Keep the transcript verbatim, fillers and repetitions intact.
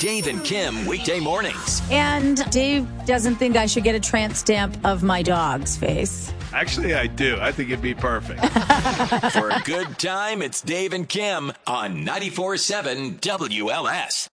Dave and Kim weekday mornings. And Dave doesn't think I should get a tramp stamp of my dog's face. Actually, I do. I think it'd be perfect. For a good time, it's Dave and Kim on ninety-four point seven W L S.